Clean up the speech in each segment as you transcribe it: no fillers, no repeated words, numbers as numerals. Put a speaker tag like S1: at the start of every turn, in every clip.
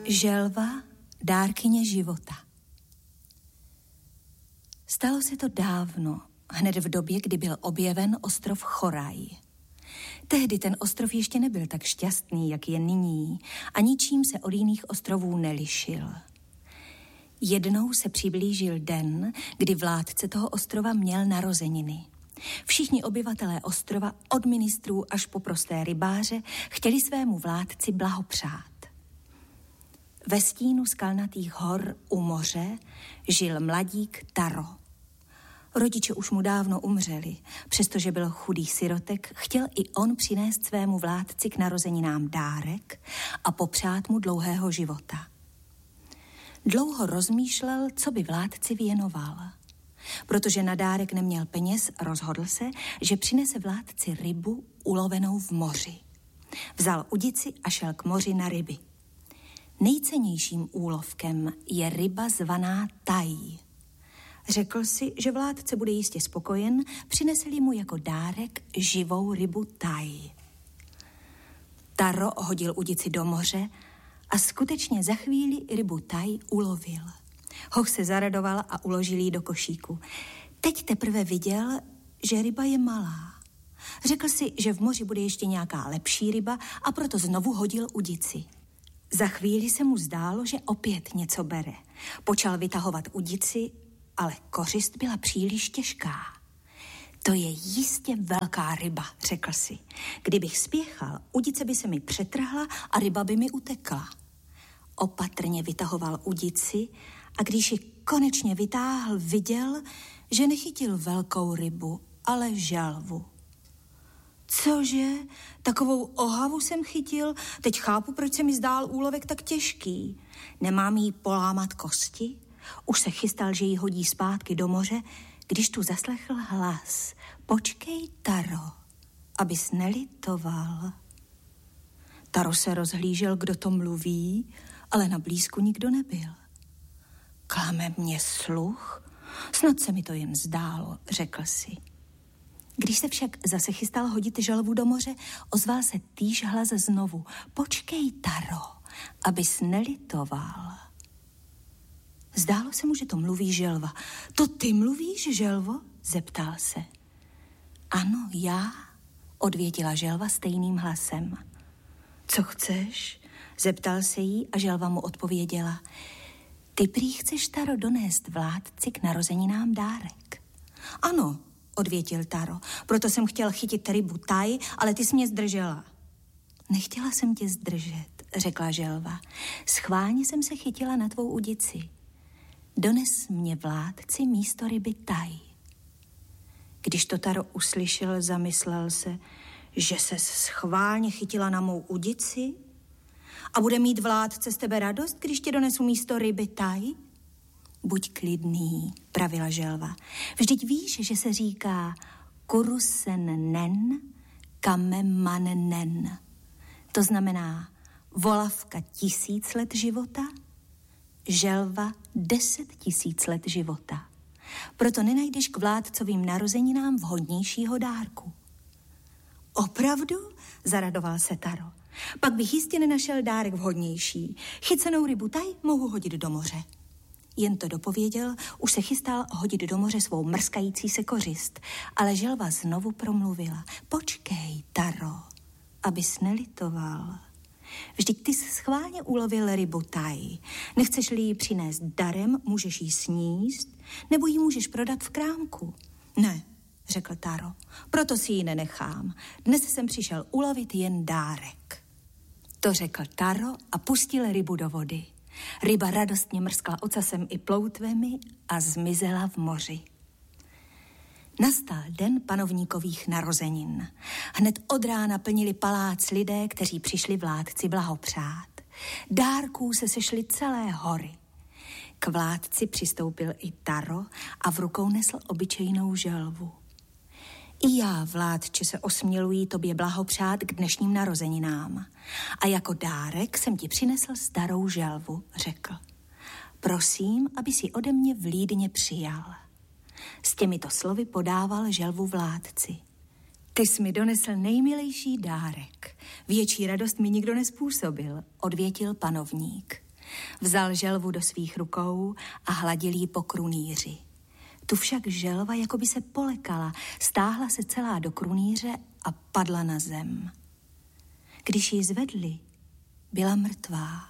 S1: Želva, dárkyně života. Stalo se to dávno, hned v době, kdy byl objeven ostrov Choraj. Tehdy ten ostrov ještě nebyl tak šťastný, jak je nyní, a ničím se od jiných ostrovů nelišil. Jednou se přiblížil den, kdy vládce toho ostrova měl narozeniny. Všichni obyvatelé ostrova, od ministrů až po prosté rybáře, chtěli svému vládci blahopřát. Ve stínu skalnatých hor u moře žil mladík Taro. Rodiče už mu dávno umřeli, přestože byl chudý sirotek, chtěl i on přinést svému vládci k narozeninám dárek a popřát mu dlouhého života. Dlouho rozmýšlel, co by vládci věnoval. Protože na dárek neměl peněz, rozhodl se, že přinese vládci rybu ulovenou v moři. Vzal udici a šel k moři na ryby. Nejcennějším úlovkem je ryba zvaná taj. Řekl si, že vládce bude jistě spokojen, přinesli mu jako dárek živou rybu taj. Taro hodil udici do moře a skutečně za chvíli rybu taj ulovil. Hoch se zaradoval a uložil ji do košíku. Teď teprve viděl, že ryba je malá. Řekl si, že v moři bude ještě nějaká lepší ryba a proto znovu hodil udici. Za chvíli se mu zdálo, že opět něco bere. Počal vytahovat udici, ale kořist byla příliš těžká. To je jistě velká ryba, řekl si. Kdybych spěchal, udice by se mi přetrhla a ryba by mi utekla. Opatrně vytahoval udici a když ji konečně vytáhl, viděl, že nechytil velkou rybu, ale želvu. Cože? Takovou ohavu jsem chytil? Teď chápu, proč se mi zdál úlovek tak těžký. Nemám jí polámat kosti? Už se chystal, že ji hodí zpátky do moře, když tu zaslechl hlas. Počkej, Taro, abys nelitoval. Taro se rozhlížel, kdo to mluví, ale na blízku nikdo nebyl. Klame mě sluch? Snad se mi to jen zdálo, řekl si. Když se však zase chystal hodit želvu do moře, ozval se týž hlas znovu. Počkej, Taro, abys nelitoval. Zdálo se mu, že to mluví želva. To ty mluvíš, želvo? Zeptal se. Ano, já, odvětila želva stejným hlasem. Co chceš? Zeptal se jí a želva mu odpověděla. Ty prý chceš, Taro, donést vládci k narozeninám dárek. Ano, odvětil Taro, proto jsem chtěl chytit rybu taj, ale ty jsi mě zdržela. Nechtěla jsem tě zdržet, řekla želva. Schválně jsem se chytila na tvou udici. Dones mě vládci místo ryby taj. Když to Taro uslyšel, zamyslel se, že se schválně chytila na mou udici a bude mít vládce z tebe radost, když tě donesu místo ryby taj? Buď klidný, pravila želva. Vždyť víš, že se říká kurusen nen, kame man nen. To znamená volavka 1000 let života, želva 10 000 let života. Proto nenajdeš k vládcovým narozeninám vhodnějšího dárku. Opravdu? Zaradoval se Taro. Pak bych jistě nenašel dárek vhodnější. Chycenou rybu taj mohu hodit do moře. Jen to dopověděl, už se chystal hodit do moře svou mrskající se kořist, ale želva znovu promluvila. Počkej, Taro, abys nelitoval. Vždyť ty jsi schválně ulovil rybu taj. Nechceš-li ji přinést darem, můžeš ji sníst, nebo ji můžeš prodat v krámku. Ne, řekl Taro, proto si ji nenechám. Dnes jsem přišel ulovit jen dárek. To řekl Taro a pustil rybu do vody. Ryba radostně mrskla ocasem i ploutvemi a zmizela v moři. Nastal den panovníkových narozenin. Hned od rána plnili palác lidé, kteří přišli vládci blahopřát. Dárků se sešly celé hory. K vládci přistoupil i Taro a v rukou nesl obyčejnou želvu. I já, vládče, se osměluji tobě blahopřát k dnešním narozeninám. A jako dárek jsem ti přinesl starou želvu, řekl. Prosím, aby si ode mě vlídně přijal. S těmito slovy podával želvu vládci. Ty jsi mi donesl nejmilejší dárek. Větší radost mi nikdo nespůsobil, odvětil panovník. Vzal želvu do svých rukou a hladil jí po krunýři. Tu však želva jakoby se polekala, stáhla se celá do krunýře a padla na zem. Když ji zvedli, byla mrtvá.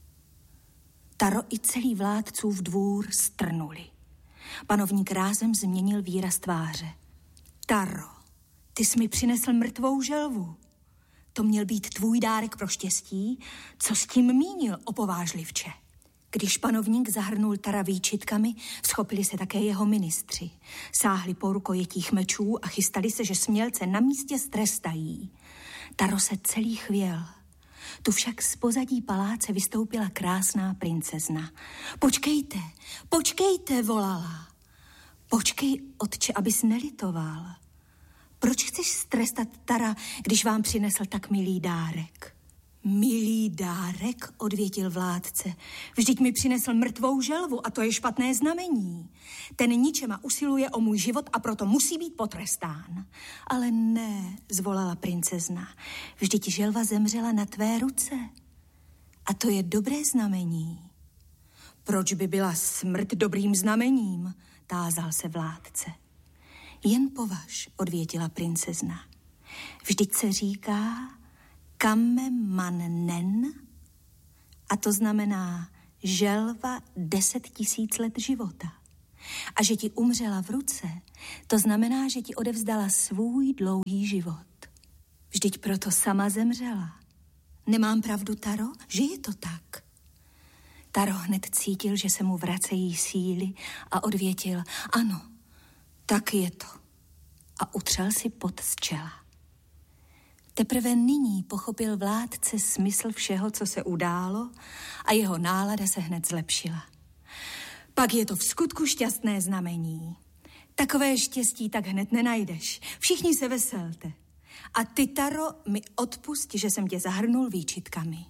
S1: Taro i celý vládcův dvůr strnuli. Panovník rázem změnil výraz tváře. Taro, ty jsi mi přinesl mrtvou želvu. To měl být tvůj dárek pro štěstí, co s tím mínil, opovážlivče. Když panovník zahrnul Tara výčitkami, vzchopili se také jeho ministři. Sáhli po rukojetích mečů a chystali se, že smělce na místě strestají. Taro se celý chvěl. Tu však z pozadí paláce vystoupila krásná princezna. Počkejte, počkejte, volala. Počkej, otče, abys nelitoval. Proč chceš strestat Tara, když vám přinesl tak milý dárek? Milý dárek, odvětil vládce. Vždyť mi přinesl mrtvou želvu a to je špatné znamení. Ten ničema usiluje o můj život a proto musí být potrestán. Ale ne, zvolala princezna. Vždyť želva zemřela na tvé ruce. A to je dobré znamení. Proč by byla smrt dobrým znamením? Tázal se vládce. Jen považ, odvětila princezna. Vždyť se říká Kamme man nen, a to znamená želva 10 000 let života. A že ti umřela v ruce, to znamená, že ti odevzdala svůj dlouhý život. Vždyť proto sama zemřela. Nemám pravdu, Taro, že je to tak? Taro hned cítil, že se mu vracejí síly a odvětil, ano, tak je to. A utřel si pot z čela. Teprve nyní pochopil vládce smysl všeho, co se událo, a jeho nálada se hned zlepšila. Pak je to v skutku šťastné znamení. Takové štěstí tak hned nenajdeš. Všichni se veselte. A ty, Taro, mi odpusť, že jsem tě zahrnul výčitkami.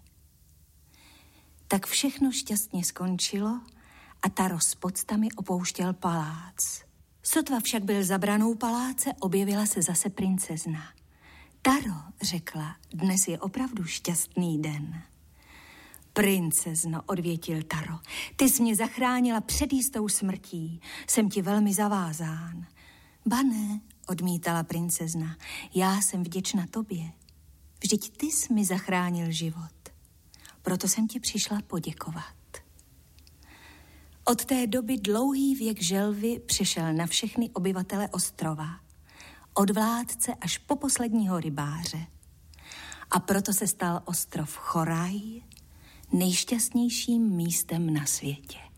S1: Tak všechno šťastně skončilo a Taro s poctami opouštěl palác. Sotva však byl za branou paláce, objevila se zase princezna. Taro, řekla, dnes je opravdu šťastný den. Princezno, odvětil Taro, ty jsi mě zachránila před jistou smrtí. Jsem ti velmi zavázán. Ba ne, odmítala princezna, já jsem vděčna tobě. Vždyť ty jsi mi zachránil život. Proto jsem ti přišla poděkovat. Od té doby dlouhý věk želvy přešel na všechny obyvatele ostrova. Od vládce až po posledního rybáře. A proto se stal ostrov Choraj nejšťastnějším místem na světě.